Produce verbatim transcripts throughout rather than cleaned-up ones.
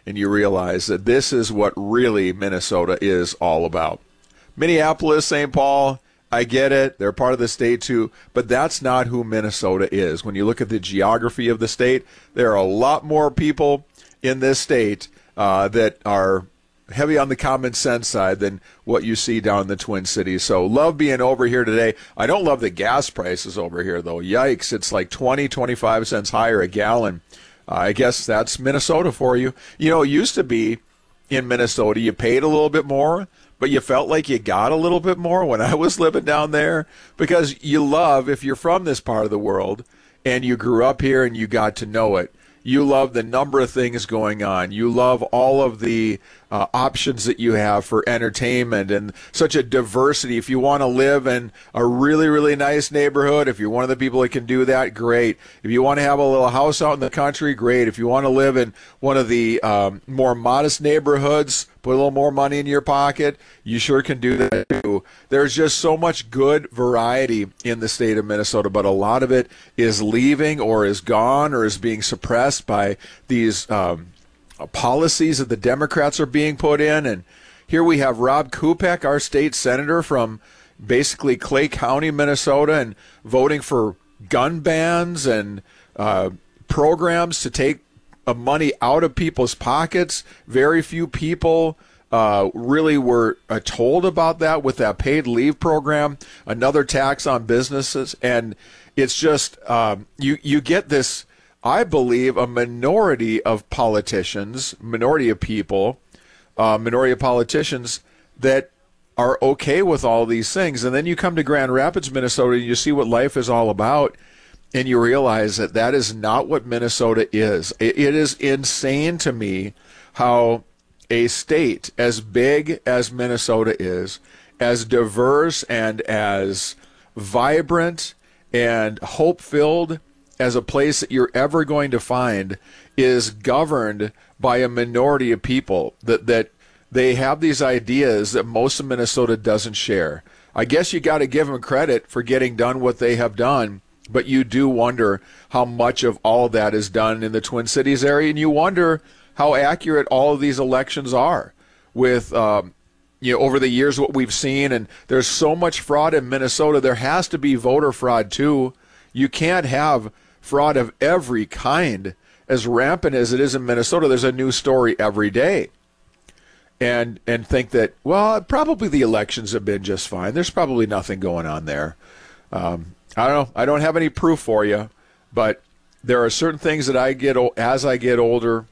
and you realize that this is what really Minnesota is all about. Minneapolis, Saint Paul, I get it. They're part of the state too, but that's not who Minnesota is. When you look at the geography of the state, there are a lot more people in this state uh, that are heavy on the common sense side than what you see down in the Twin Cities. So love being over here today. I don't love the gas prices over here, though. Yikes, it's like twenty, twenty-five cents higher a gallon. Uh, I guess that's Minnesota for you. You know, it used to be in Minnesota, you paid a little bit more, but you felt like you got a little bit more when I was living down there, because you love, if you're from this part of the world and you grew up here and you got to know it, you love the number of things going on. You love all of the uh, options that you have for entertainment and such a diversity. If you want to live in a really, really nice neighborhood, if you're one of the people that can do that, great. If you want to have a little house out in the country, great. If you want to live in one of the um, more modest neighborhoods, put a little more money in your pocket, you sure can do that too. There's just so much good variety in the state of Minnesota, but a lot of it is leaving or is gone or is being suppressed by these um, policies that the Democrats are being put in. And here we have Rob Kupek, our state senator from basically Clay County, Minnesota, and voting for gun bans and uh, programs to take of money out of people's pockets. Very few people uh, really were uh, told about that with that paid leave program, another tax on businesses. And it's just, um, you, you get this, I believe, a minority of politicians, minority of people, uh, minority of politicians that are okay with all these things. And then you come to Grand Rapids, Minnesota, and you see what life is all about. And you realize that that is not what Minnesota is. It is insane to me how a state as big as Minnesota is, as diverse and as vibrant and hope-filled as a place that you're ever going to find, is governed by a minority of people that, that they have these ideas that most of Minnesota doesn't share. I guess you got to give them credit for getting done what they have done. But you do wonder how much of all that is done in the Twin Cities area, and you wonder how accurate all of these elections are with, um, you know, over the years what we've seen. And there's so much fraud in Minnesota. There has to be voter fraud, too. You can't have fraud of every kind as rampant as it is in Minnesota. There's a new story every day. And, and think that, well, probably the elections have been just fine. There's probably nothing going on there. Um I don't know. I don't have any proof for you, but there are certain things that I get, as I get older,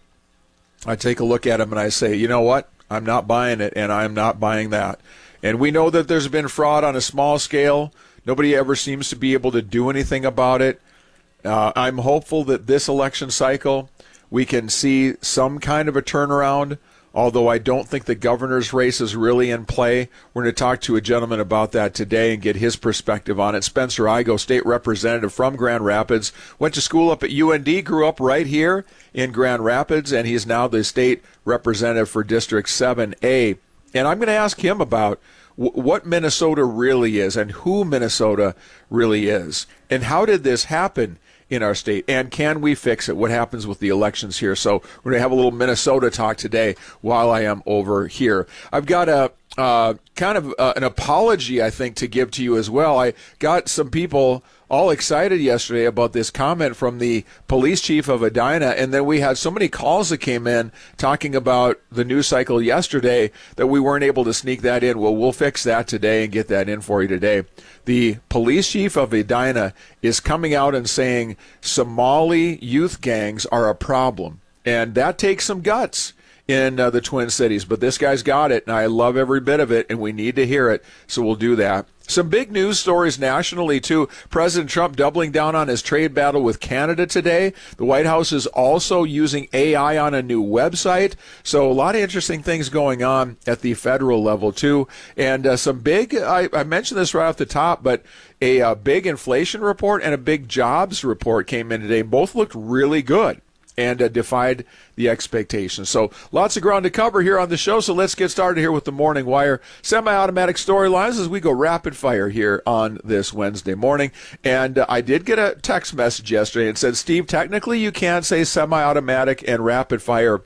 I take a look at them and I say, you know what? I'm not buying it, and I'm not buying that. And we know that there's been fraud on a small scale. Nobody ever seems to be able to do anything about it. Uh, I'm hopeful that this election cycle we can see some kind of a turnaround, although I don't think the governor's race is really in play. We're going to talk to a gentleman about that today and get his perspective on it. Spencer Igo, state representative from Grand Rapids, went to school up at U N D, grew up right here in Grand Rapids, and he's now the state representative for District seven A. And I'm going to ask him about w- what Minnesota really is and who Minnesota really is, and how did this happen in our state, and can we fix it? What happens with the elections here? So we're going to have a little Minnesota talk today while I am over here. I've got a uh, kind of uh, an apology, I think, to give to you as well. I got some people all excited yesterday about this comment from the police chief of Edina, and then we had so many calls that came in talking about the news cycle yesterday that we weren't able to sneak that in. Well, we'll fix that today and get that in for you today. The police chief of Edina is coming out and saying Somali youth gangs are a problem, and that takes some guts in uh, the Twin Cities. But this guy's got it, and I love every bit of it, and we need to hear it, so we'll do that. Some big news stories nationally, too. President Trump doubling down on his trade battle with Canada today. The White House is also using A I on a new website. So a lot of interesting things going on at the federal level, too. And uh, some big, I, I mentioned this right off the top, but a, a big inflation report and a big jobs report came in today. Both looked really good and uh, defied the expectations. So lots of ground to cover here on the show, so let's get started here with the Morning Wire semi-automatic storylines as we go rapid fire here on this Wednesday morning. And uh, I did get a text message yesterday and said, Steve, technically you can't say semi-automatic and rapid fire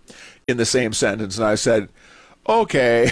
in the same sentence. And I said, okay,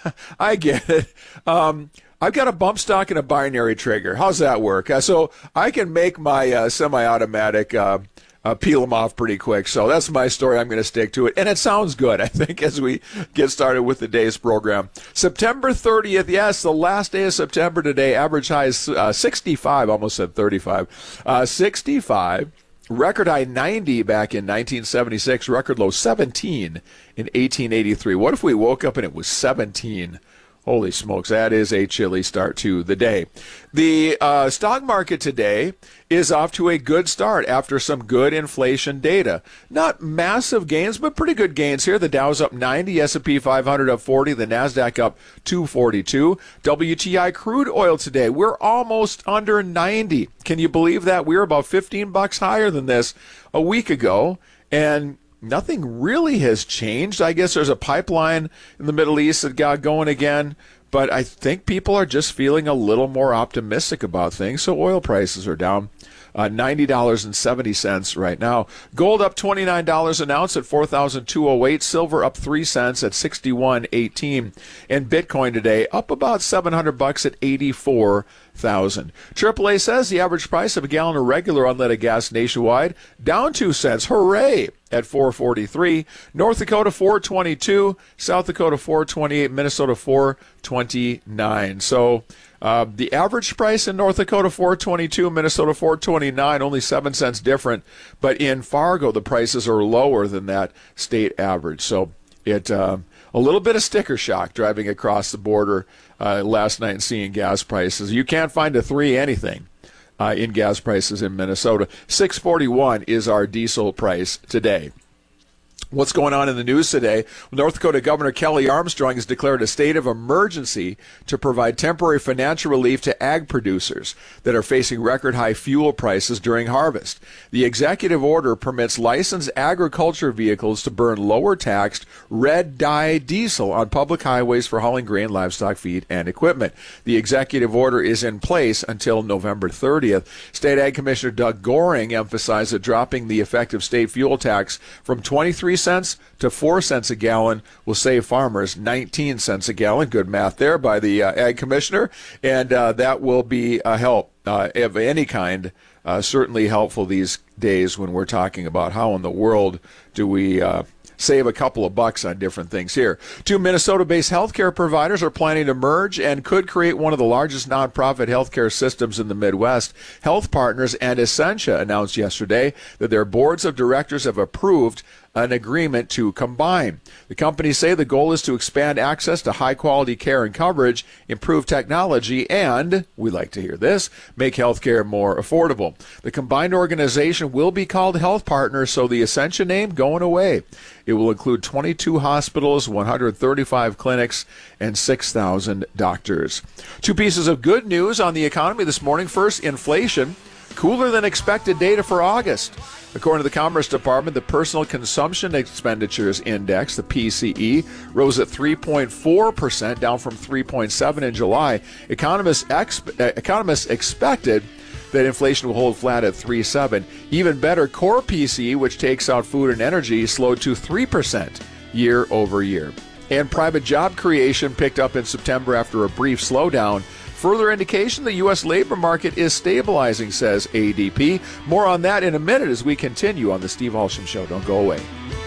I get it. Um, I've got a bump stock and a binary trigger. How's that work? Uh, so I can make my uh, semi-automatic uh, uh, peel them off pretty quick. So that's my story. I'm going to stick to it. And it sounds good, I think, as we get started with the day's program. September thirtieth, yes, the last day of September today. Average high is uh, sixty-five, almost said thirty-five. Uh, sixty-five. Record high ninety back in nineteen seventy-six. Record low seventeen in eighteen eighty-three. What if we woke up and it was seventeen? Holy smokes, that is a chilly start to the day. The uh, stock market today is off to a good start after some good inflation data. Not massive gains, but pretty good gains here. The Dow's up ninety, S and P five hundred up forty, the NASDAQ up two forty-two. W T I crude oil today, we're almost under ninety. Can you believe that? We were about fifteen bucks higher than this a week ago, and nothing really has changed. I guess there's a pipeline in the Middle East that got going again, but I think people are just feeling a little more optimistic about things, so oil prices are down. Uh, ninety dollars and seventy cents right now. Gold up twenty-nine dollars an ounce at four thousand two hundred eight. Silver up three cents at sixty-one eighteen. And Bitcoin today up about seven hundred bucks at eighty-four thousand. triple A says the average price of a gallon of regular unleaded gas nationwide down two cents. Hooray! At four forty-three. North Dakota four twenty-two. South Dakota four twenty-eight. Minnesota four twenty-nine. So Uh, the average price in North Dakota four twenty-two, Minnesota four twenty-nine, only seven cents different. But in Fargo, the prices are lower than that state average. So it uh, a little bit of sticker shock driving across the border uh, last night and seeing gas prices. You can't find a three anything uh, in gas prices in Minnesota. six forty-one is our diesel price today. What's going on in the news today? North Dakota Governor Kelly Armstrong has declared a state of emergency to provide temporary financial relief to ag producers that are facing record high fuel prices during harvest. The executive order permits licensed agriculture vehicles to burn lower taxed red dye diesel on public highways for hauling grain, livestock, feed, and equipment. The executive order is in place until November thirtieth. State Ag Commissioner Doug Goring emphasized that dropping the effective state fuel tax from twenty-three cents to four cents a gallon will save farmers nineteen cents a gallon. Good math there by the uh, Ag Commissioner, and uh, that will be a help uh, of any kind. Uh, certainly helpful these days when we're talking about how in the world do we uh, save a couple of bucks on different things here. Two Minnesota-based healthcare providers are planning to merge and could create one of the largest nonprofit healthcare systems in the Midwest. Health Partners and Essentia announced yesterday that their boards of directors have approved an agreement to combine. The companies say the goal is to expand access to high-quality care and coverage, improve technology, and, we like to hear this, make healthcare more affordable. The combined organization will be called Health Partners, so the Essentia name going away. It will include twenty-two hospitals, one hundred thirty-five clinics, and six thousand doctors. Two pieces of good news on the economy this morning. First, inflation. Cooler than expected data for August. According to the Commerce Department, the Personal Consumption Expenditures Index, the P C E, rose at three point four percent, down from three point seven in July. Economists, exp- economists expected that inflation will hold flat at three point seven. Even better, core P C E, which takes out food and energy, slowed to three percent year over year. And private job creation picked up in September after a brief slowdown. Further indication the U S labor market is stabilizing, says A D P. More on that in a minute as we continue on the Steve Halsham Show. Don't go away.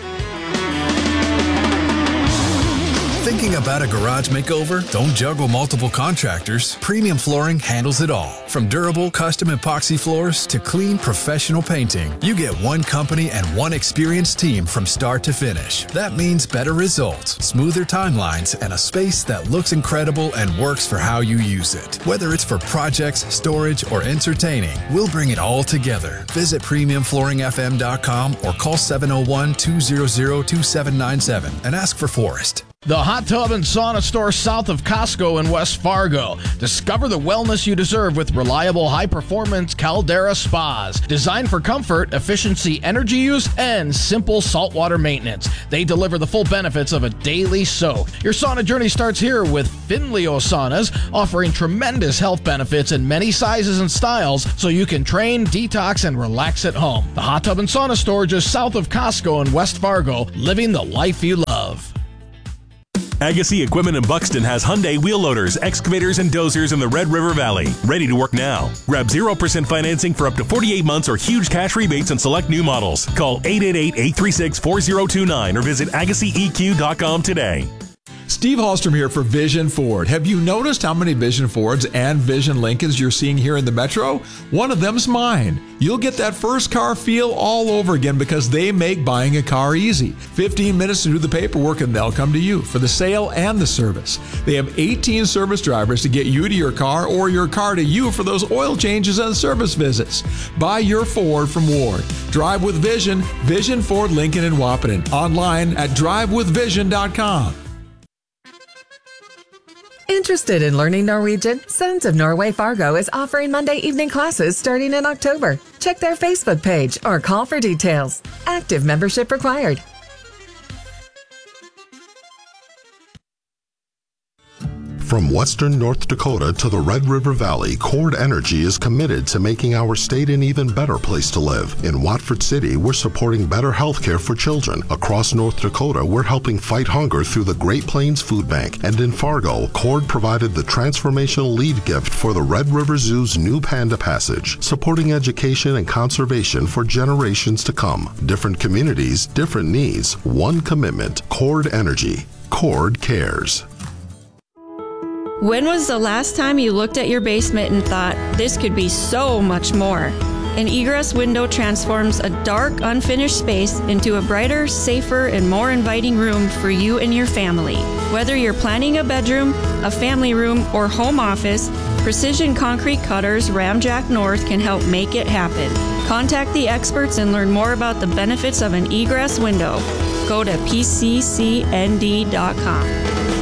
Thinking about a garage makeover? Don't juggle multiple contractors. Premium Flooring handles it all. From durable custom epoxy floors to clean professional painting, you get one company and one experienced team from start to finish. That means better results, smoother timelines, and a space that looks incredible and works for how you use it. Whether it's for projects, storage, or entertaining, we'll bring it all together. Visit premium flooring f m dot com or call seven oh one, two hundred, two seven nine seven and ask for Forrest. The Hot Tub and Sauna Store south of Costco in West Fargo. Discover the wellness you deserve with reliable, high-performance Caldera spas. Designed for comfort, efficiency, energy use, and simple saltwater maintenance. They deliver the full benefits of a daily soak. Your sauna journey starts here with Finleo Saunas, offering tremendous health benefits in many sizes and styles so you can train, detox, and relax at home. The Hot Tub and Sauna Store just south of Costco in West Fargo, living the life you love. Agassi Equipment in Buxton has Hyundai wheel loaders, excavators, and dozers in the Red River Valley. Ready to work now. Grab zero percent financing for up to forty-eight months or huge cash rebates on select new models. Call eight eight eight, eight three six, four zero two nine or visit agassi e q dot com today. Steve Hallstrom here for Vision Ford. Have you noticed how many Vision Fords and Vision Lincolns you're seeing here in the Metro? One of them's mine. You'll get that first car feel all over again because they make buying a car easy. fifteen minutes to do the paperwork and they'll come to you for the sale and the service. They have eighteen service drivers to get you to your car or your car to you for those oil changes and service visits. Buy your Ford from Ward. Drive with Vision, Vision Ford Lincoln in Wahpeton. Online at drive with vision dot com. Interested in learning Norwegian? Sons of Norway Fargo is offering Monday evening classes starting in October. Check their Facebook page or call for details. Active membership required. From western North Dakota to the Red River Valley, Cord Energy is committed to making our state an even better place to live. In Watford City, we're supporting better health care for children. Across North Dakota, we're helping fight hunger through the Great Plains Food Bank. And in Fargo, Cord provided the transformational lead gift for the Red River Zoo's new Panda Passage, supporting education and conservation for generations to come. Different communities, different needs, one commitment. Cord Energy. Cord cares. When was the last time you looked at your basement and thought, this could be so much more? An egress window transforms a dark, unfinished space into a brighter, safer, and more inviting room for you and your family. Whether you're planning a bedroom, a family room, or home office, Precision Concrete Cutters Ramjack North can help make it happen. Contact the experts and learn more about the benefits of an egress window. Go to p c c n d dot com.